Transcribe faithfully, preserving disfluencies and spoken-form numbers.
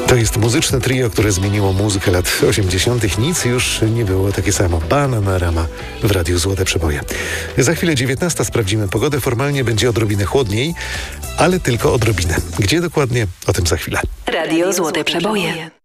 To jest muzyczne trio, które zmieniło muzykę lat osiemdziesiątych. Nic już nie było takie samo. Bananarama w Radiu Złote Przeboje. Za chwilę dziewiętnasta sprawdzimy pogodę. Formalnie będzie odrobinę chłodniej, ale tylko odrobinę. Gdzie dokładnie? O tym za chwilę. Radio Złote Przeboje.